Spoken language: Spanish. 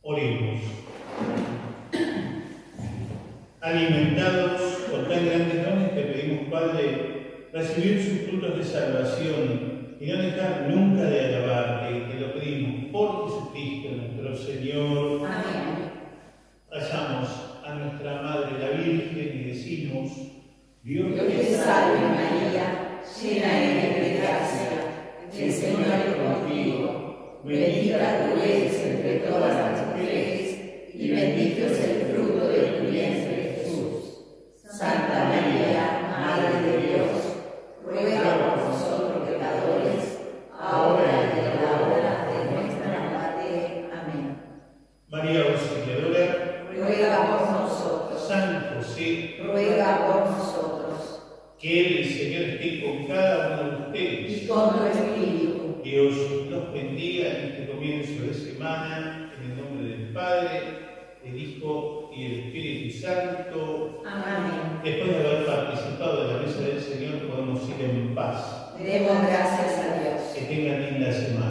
Oremos. Alimentados por tan grandes dones, te pedimos, Padre, recibir sus frutos de salvación y no dejar nunca de alabarte. Te lo pedimos por Jesucristo nuestro Señor. Amén. Vayamos a nuestra Madre la Virgen y decimos: Dios te salve María, llena eres de gracia, el Señor es contigo. Bendita tú eres entre todas las mujeres, y bendito es el fruto de tu vientre, Jesús. Santa María, Madre de Dios, ruega por nosotros pecadores, ahora y en la hora de nuestra muerte. Amén. María Auxiliadora, Ruega por nosotros. San José, Ruega por nosotros. que el Señor esté con cada uno de ustedes. Y con tu espíritu. Dios los bendiga en este comienzo de semana, en el nombre del Padre, del Hijo y del Espíritu Santo. Amén. Después de haber participado de la mesa del Señor, podemos ir en paz. Demos gracias a Dios. Que tengan linda semana.